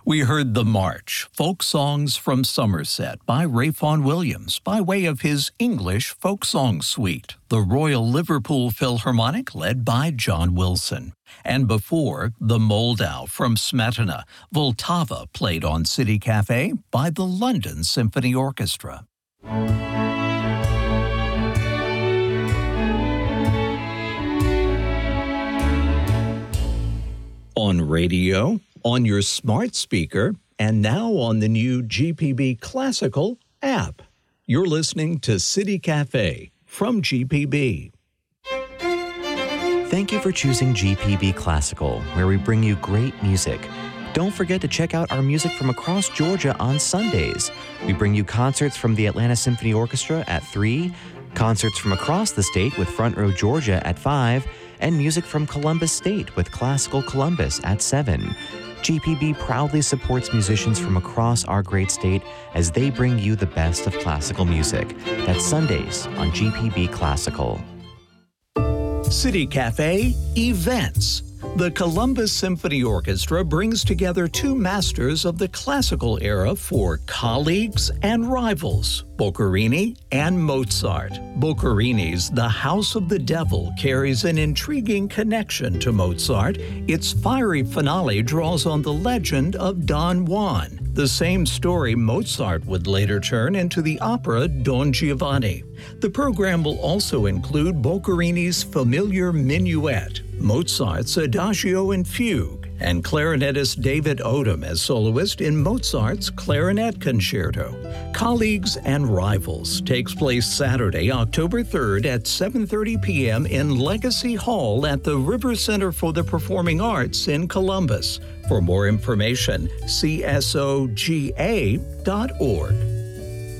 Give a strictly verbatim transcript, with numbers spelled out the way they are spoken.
We heard The March, folk songs from Somerset by Ralph Vaughan Williams by way of his English folk song suite, the Royal Liverpool Philharmonic led by John Wilson. And before, The Moldau from Smetana, Vltava played on City Cafe by the London Symphony Orchestra. On radio, on your smart speaker, and now on the new G P B Classical app. You're listening to City Cafe from G P B. Thank you for choosing G P B Classical, where we bring you great music. Don't forget to check out our music from across Georgia on Sundays. We bring you concerts from the Atlanta Symphony Orchestra at three, concerts from across the state with Front Row Georgia at five, and music from Columbus State with Classical Columbus at seven. G P B proudly supports musicians from across our great state as they bring you the best of classical music. That's Sundays on G P B Classical. City Cafe Events. The Columbus Symphony Orchestra brings together two masters of the classical era for colleagues and rivals, Boccherini and Mozart. Boccherini's The House of the Devil carries an intriguing connection to Mozart. Its fiery finale draws on the legend of Don Juan, the same story Mozart would later turn into the opera Don Giovanni. The program will also include Boccherini's familiar minuet, Mozart's Adagio and Fugue, and clarinetist David Odom as soloist in Mozart's Clarinet Concerto. Colleagues and Rivals takes place Saturday, October third at seven thirty p.m. in Legacy Hall at the River Center for the Performing Arts in Columbus. For more information, c s o g a dot org.